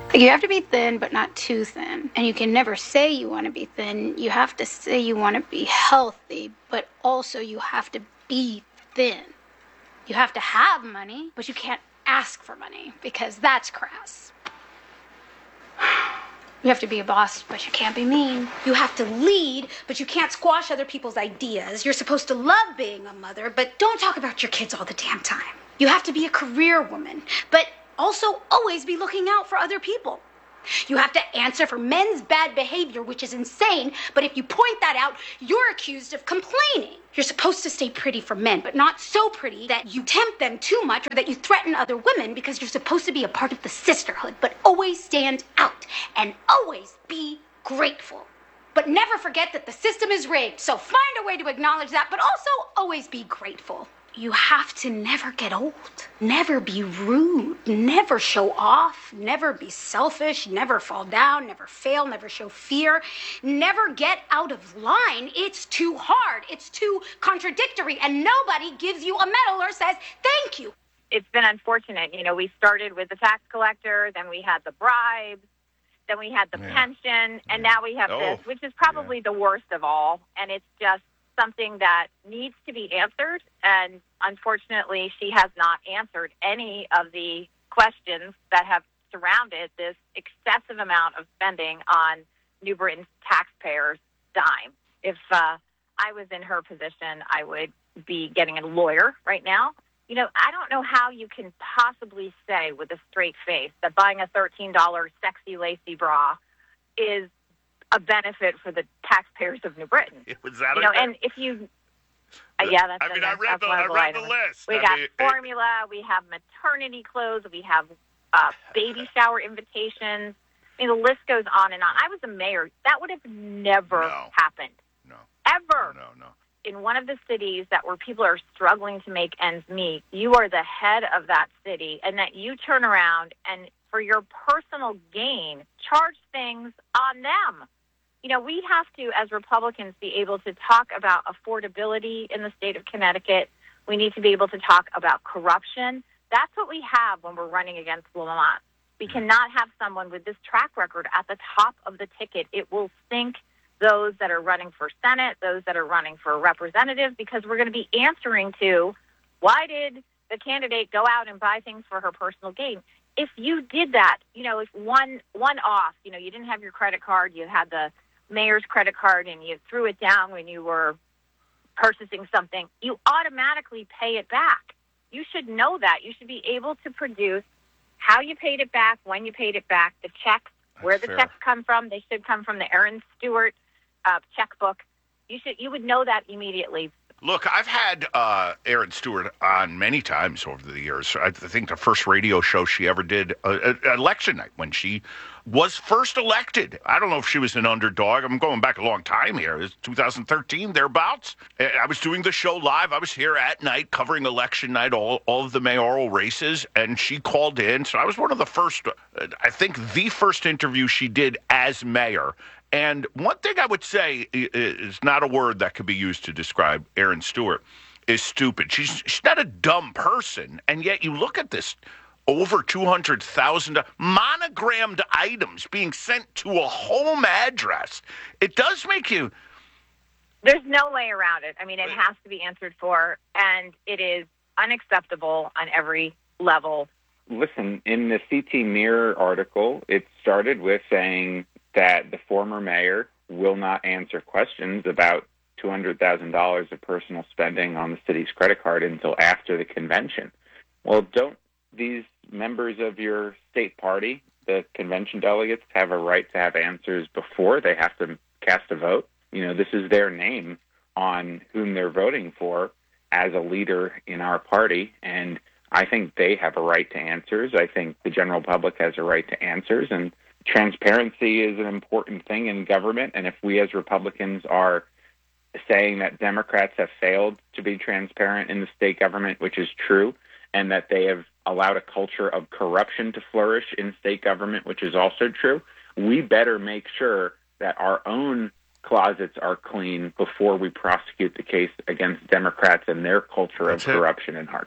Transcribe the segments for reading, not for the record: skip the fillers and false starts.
You have to be thin, but not too thin. And you can never say you want to be thin. You have to say you want to be healthy, but also you have to be thin. You have to have money, but you can't ask for money because that's crass. You have to be a boss, but you can't be mean. You have to lead, but you can't squash other people's ideas. You're supposed to love being a mother, but don't talk about your kids all the damn time. You have to be a career woman, but also always be looking out for other people. You have to answer for men's bad behavior, which is insane, but if you point that out, you're accused of complaining. You're supposed to stay pretty for men, but not so pretty that you tempt them too much or that you threaten other women, because you're supposed to be a part of the sisterhood, but always stand out and always be grateful. But never forget that the system is rigged, so find a way to acknowledge that, but also always be grateful. You have to never get old, never be rude, never show off, never be selfish, never fall down, never fail, never show fear, never get out of line. It's too hard, it's too contradictory, and nobody gives you a medal or says thank you. It's been unfortunate. You know, we started with the tax collector, then we had the bribes, then we had the pension, and now we have this, which is probably the worst of all, and it's just something that needs to be answered, and unfortunately she has not answered any of the questions that have surrounded this excessive amount of spending on New Britain's taxpayers' dime. If I was in her position, I would be getting a lawyer right now. You know, I don't know how you can possibly say with a straight face that buying a $13 sexy lacy bra is a benefit for the taxpayers of New Britain. Was that and if you, that's I read the list. We got formula, we have maternity clothes, we have baby shower invitations. I mean, the list goes on and on. I was a mayor. That would have never happened. No. Ever. No. In one of the cities where people are struggling to make ends meet, you are the head of that city, and that you turn around and, for your personal gain, charge things on them. You know, we have to, as Republicans, be able to talk about affordability in the state of Connecticut. We need to be able to talk about corruption. That's what we have when we're running against Lamont. We cannot have someone with this track record at the top of the ticket. It will sink those that are running for Senate, those that are running for representative, because we're going to be answering to, why did the candidate go out and buy things for her personal gain? If you did that, you know, if one off, you know, you didn't have your credit card, you had the mayor's credit card and you threw it down when you were purchasing something, you automatically pay it back. You should know that. You should be able to produce how you paid it back, when you paid it back, the checks, where the checks come from. They should come from the Aaron Stewart checkbook. You would know that immediately. Look, I've had Aaron Stewart on many times over the years. I think the first radio show she ever did, election night, when she was first elected. I don't know if she was an underdog. I'm going back a long time here. It's 2013, thereabouts. I was doing the show live. I was here at night covering election night, all of the mayoral races, and she called in. So I was one of the first, I think the first interview she did as mayor. And one thing I would say is not a word that could be used to describe Aaron Stewart, is stupid. She's not a dumb person, and yet you look at this, over 200,000 monogrammed items being sent to a home address. It does make you... There's no way around it. I mean, it has to be answered for, and it is unacceptable on every level. Listen, in the CT Mirror article, it started with saying that the former mayor will not answer questions about $200,000 of personal spending on the city's credit card until after the convention. Well, don't these members of your state party, the convention delegates, have a right to have answers before they have to cast a vote? You know, this is their name on whom they're voting for as a leader in our party, and I think they have a right to answers. I think the general public has a right to answers, and transparency is an important thing in government, and if we as Republicans are saying that Democrats have failed to be transparent in the state government, which is true, and that they have allowed a culture of corruption to flourish in state government, which is also true, we better make sure that our own closets are clean before we prosecute the case against Democrats and their culture of corruption in Hartford.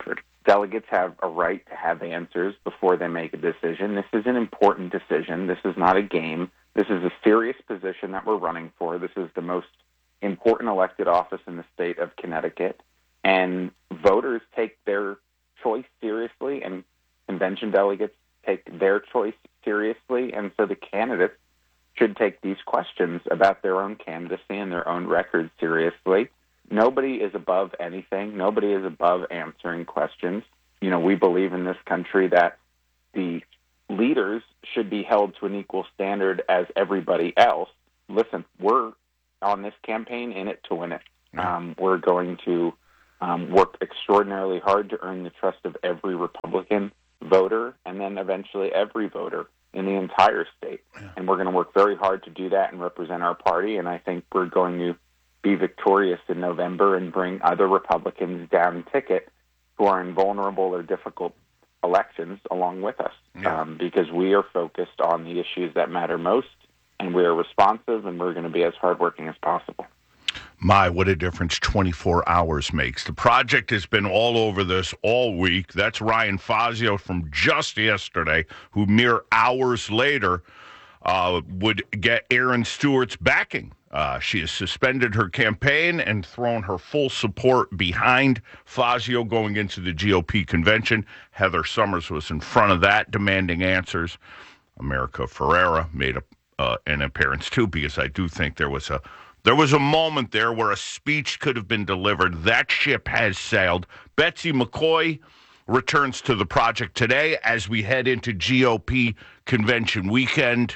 Delegates have a right to have answers before they make a decision. This is an important decision. This is not a game. This is a serious position that we're running for. This is the most important elected office in the state of Connecticut. And voters take their choice seriously, and convention delegates take their choice seriously. And so the candidates should take these questions about their own candidacy and their own record seriously. Nobody is above anything. Nobody is above answering questions. You know, we believe in this country that the leaders should be held to an equal standard as everybody else. Listen, we're on this campaign in it to win it. We're going to work extraordinarily hard to earn the trust of every Republican voter and then eventually every voter in the entire state. Yeah. And we're going to work very hard to do that and represent our party. And I think we're going to be victorious in November and bring other Republicans down ticket who are in vulnerable or difficult elections along with us, because we are focused on the issues that matter most, and we are responsive, and we're going to be as hardworking as possible. My, what a difference 24 hours makes. The project has been all over this all week. That's Ryan Fazio from just yesterday, who mere hours later would get Aaron Stewart's backing. She has suspended her campaign and thrown her full support behind Fazio going into the GOP convention. Heather Summers was in front of that, demanding answers. America Ferrera made an appearance too, because I do think there was a moment there where a speech could have been delivered. That ship has sailed. Betsy McCoy returns to the project today as we head into GOP convention weekend.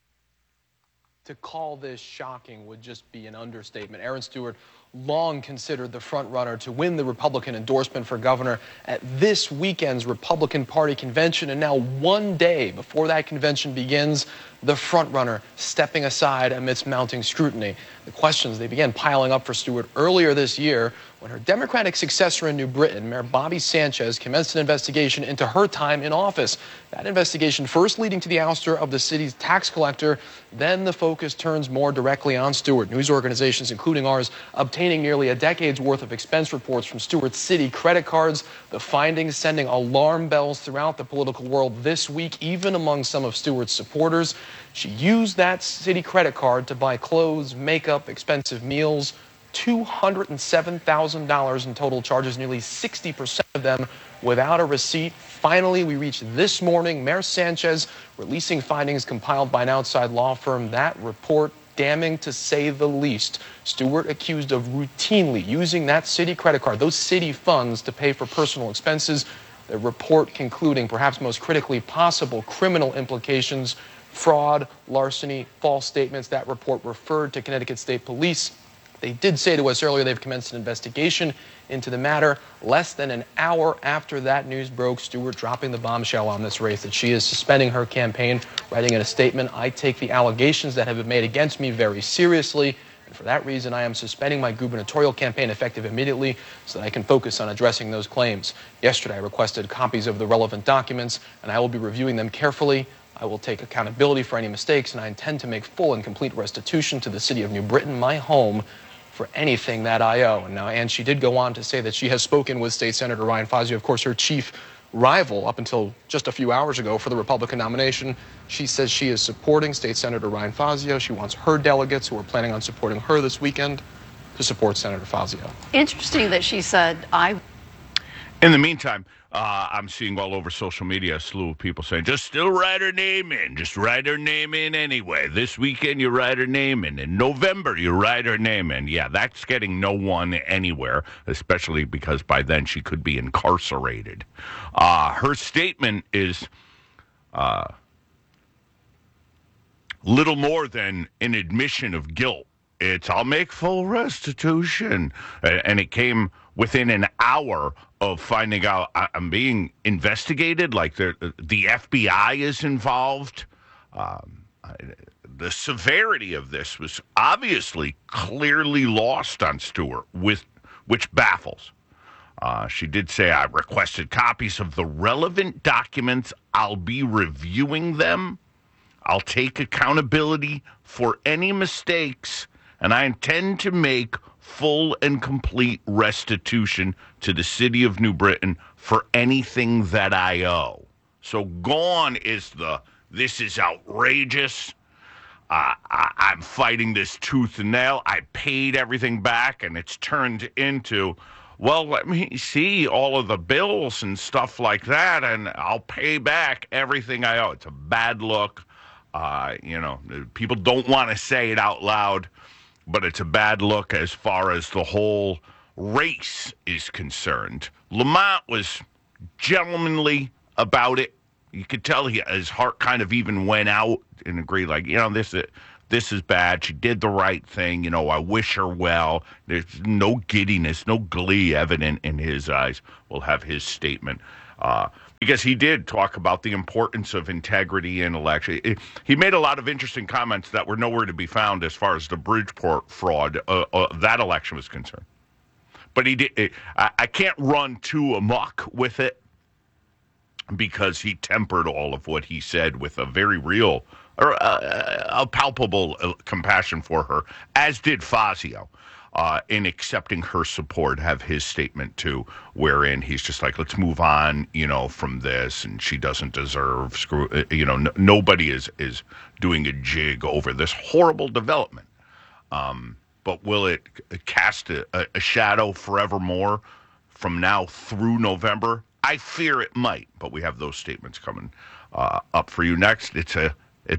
To call this shocking would just be an understatement. Aaron Stewart long considered the front runner to win the Republican endorsement for governor at this weekend's Republican Party convention, and now one day before that convention begins, the front runner stepping aside amidst mounting scrutiny. The questions, they began piling up for Stewart earlier this year when her Democratic successor in New Britain, Mayor Bobby Sanchez, commenced an investigation into her time in office. That investigation first leading to the ouster of the city's tax collector. Then the focus turns more directly on Stewart. News organizations, including ours, obtaining nearly a decade's worth of expense reports from Stewart's city credit cards. The findings sending alarm bells throughout the political world this week, even among some of Stewart's supporters. She used that city credit card to buy clothes, makeup, expensive meals. $207,000 in total charges, nearly 60% of them without a receipt. Finally, we reached this morning, Mayor Sanchez releasing findings compiled by an outside law firm. That report damning to say the least. Stewart accused of routinely using that city credit card, those city funds, to pay for personal expenses. The report concluding, perhaps most critically, possible criminal implications: fraud, larceny, false statements. That report referred to Connecticut State Police. They did say to us earlier they've commenced an investigation into the matter. Less than an hour after that news broke, Stewart dropping the bombshell on this race that she is suspending her campaign, writing in a statement, "I take the allegations that have been made against me very seriously, and for that reason I am suspending my gubernatorial campaign effective immediately so that I can focus on addressing those claims. Yesterday I requested copies of the relevant documents, and I will be reviewing them carefully. I will take accountability for any mistakes, and I intend to make full and complete restitution to the city of New Britain, my home, for anything that I owe." And she did go on to say that she has spoken with State Senator Ryan Fazio, of course her chief rival up until just a few hours ago for the Republican nomination. She says she is supporting State Senator Ryan Fazio. She wants her delegates who are planning on supporting her this weekend to support Senator Fazio. Interesting that she said, In the meantime, I'm seeing all over social media a slew of people saying, just still write her name in. Just write her name in anyway. This weekend, you write her name in. In November, you write her name in. Yeah, that's getting no one anywhere, especially because by then she could be incarcerated. Her statement is little more than an admission of guilt. It's, I'll make full restitution. And it came within an hour of finding out I'm being investigated, like the FBI is involved. The severity of this was obviously clearly lost on Stewart, which baffles. She did say, I requested copies of the relevant documents. I'll be reviewing them. I'll take accountability for any mistakes, and I intend to make full and complete restitution to the city of New Britain for anything that I owe. So gone is this is outrageous. I'm fighting this tooth and nail. I paid everything back, and it's turned into, well, let me see all of the bills and stuff like that, and I'll pay back everything I owe. It's a bad look. People don't want to say it out loud, but it's a bad look as far as the whole race is concerned. Lamont was gentlemanly about it. You could tell his heart kind of even went out and agreed, like, this is bad. She did the right thing. I wish her well. There's no giddiness, no glee evident in his eyes. We'll have his statement. Because he did talk about the importance of integrity in election. He made a lot of interesting comments that were nowhere to be found as far as the Bridgeport fraud, that election was concerned. But he did. I can't run too amok with it, because he tempered all of what he said with a very real or a palpable compassion for her, as did Fazio, in accepting her support, have his statement too, wherein he's just like, let's move on, from this, and she doesn't deserve, nobody is doing a jig over this horrible development. But will it cast a shadow forevermore from now through November? I fear it might, but we have those statements coming up for you next. It's a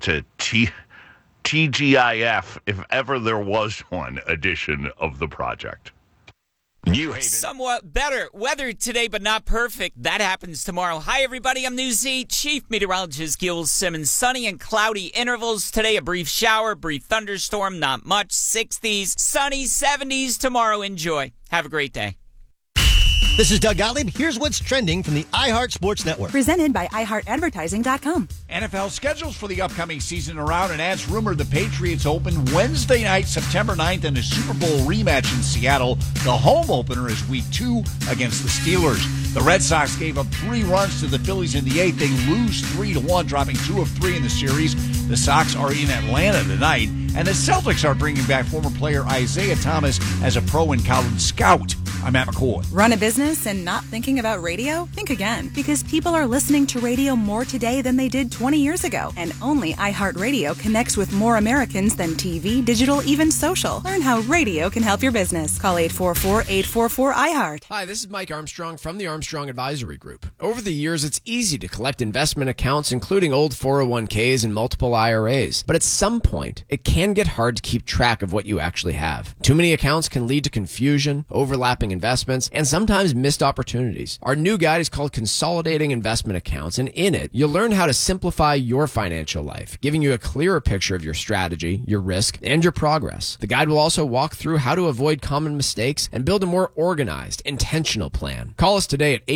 TGIF, if ever there was one, edition of the project. New Haven. Somewhat better weather today, but not perfect. That happens tomorrow. Hi, everybody. I'm News 8 Chief Meteorologist Gil Simmons. Sunny and cloudy intervals today. A brief shower, brief thunderstorm, not much. 60s, sunny, 70s tomorrow. Enjoy. Have a great day. This is Doug Gottlieb. Here's what's trending from the iHeart Sports Network. Presented by iHeartAdvertising.com. NFL schedules for the upcoming season around, and as rumored, the Patriots open Wednesday night, September 9th, in a Super Bowl rematch in Seattle. The home opener is Week 2 against the Steelers. The Red Sox gave up 3 runs to the Phillies in the 8th. They lose 3-1, dropping 2 of 3 in the series. The Sox are in Atlanta tonight, and the Celtics are bringing back former player Isaiah Thomas as a pro and college scout. I'm Matt McCoy. Run a business and not thinking about radio? Think again, because people are listening to radio more today than they did 20 years ago. And only iHeartRadio connects with more Americans than TV, digital, even social. Learn how radio can help your business. Call 844-844-iHeart. Hi, this is Mike Armstrong from the Armstrong Advisory Group. Over the years, it's easy to collect investment accounts, including old 401ks and multiple IRAs. But at some point, it can get hard to keep track of what you actually have. Too many accounts can lead to confusion, overlapping investments, and sometimes missed opportunities. Our new guide is called Consolidating Investment Accounts, and in it, you'll learn how to simplify your financial life, giving you a clearer picture of your strategy, your risk, and your progress. The guide will also walk through how to avoid common mistakes and build a more organized, intentional plan. Call us today at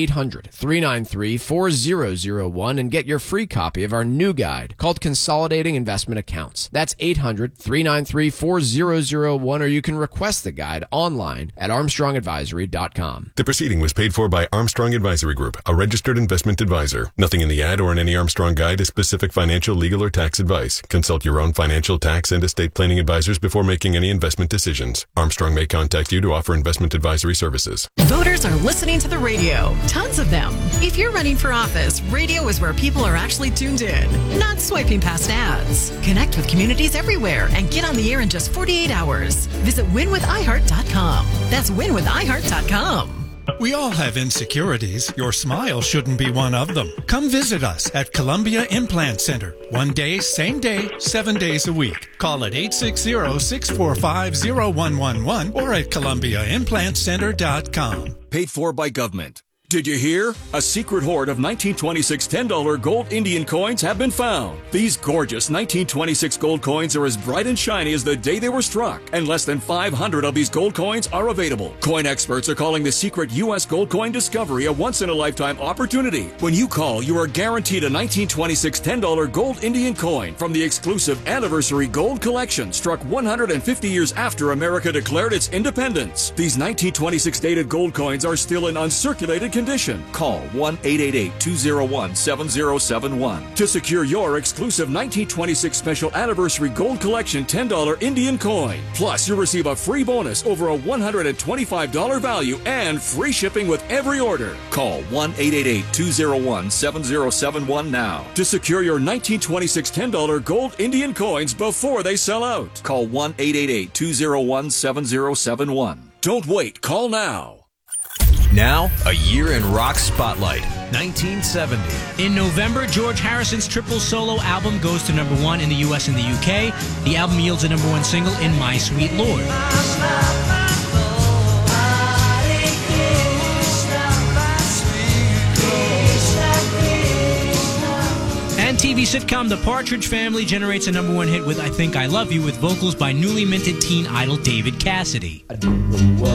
800-393-4001 and get your free copy of our new guide called Consolidating Investment Accounts. That's 800-393-4001, or you can request the guide online at ArmstrongAdvisory.com. The proceeding was paid for by Armstrong Advisory Group, a registered investment advisor. Nothing in the ad or in any Armstrong guide is specific financial, legal, or tax advice. Consult your own financial, tax, and estate planning advisors before making any investment decisions. Armstrong may contact you to offer investment advisory services. Voters are listening to the radio. Tons of them. If you're running for office, radio is where people are actually tuned in, not swiping past ads. Connect with communities everywhere and get on the air in just 48 hours. Visit winwithiheart.com. That's winwithiheart.com. We all have insecurities. Your smile shouldn't be one of them. Come visit us at Columbia Implant Center. One day, same day, 7 days a week. Call at 860-645-0111 or at ColumbiaImplantCenter.com. Paid for by government. Did you hear? A secret hoard of 1926 $10 gold Indian coins have been found. These gorgeous 1926 gold coins are as bright and shiny as the day they were struck, and less than 500 of these gold coins are available. Coin experts are calling the secret U.S. gold coin discovery a once-in-a-lifetime opportunity. When you call, you are guaranteed a 1926 $10 gold Indian coin from the exclusive Anniversary Gold Collection, struck 150 years after America declared its independence. These 1926 dated gold coins are still in uncirculated condition. Call 1-888-201-7071 to secure your exclusive 1926 Special Anniversary Gold Collection $10 Indian coin. Plus, you'll receive a free bonus over a $125 value and free shipping with every order. Call 1-888-201-7071 now to secure your 1926 $10 gold Indian coins before they sell out. Call 1-888-201-7071. Don't wait. Call now. Now, a year in rock spotlight, 1970. In November, George Harrison's triple solo album goes to number 1 in the US and the UK. The album yields a number 1 single in My Sweet Lord. And TV sitcom The Partridge Family generates a number 1 hit with I Think I Love You with vocals by newly minted teen idol David Cassidy. I don't know what